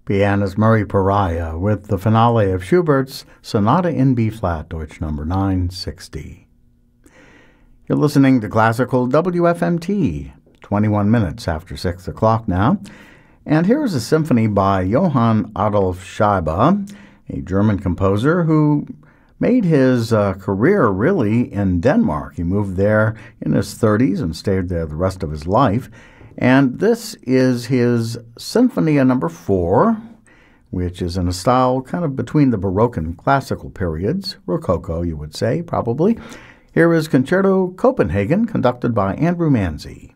Pianist Murray Pariah with the finale of Schubert's Sonata in B-flat, Deutsch number 960. You're listening to Classical WFMT, 21 minutes after 6 o'clock now. And here is a symphony by Johann Adolf Scheibe, a German composer who made his career really in Denmark. He moved there in his 30s and stayed there the rest of his life. And this is his Sinfonia number 4, which is in a style kind of between the Baroque and Classical periods, Rococo, you would say, probably. Here is Concerto Copenhagen, conducted by Andrew Manzi.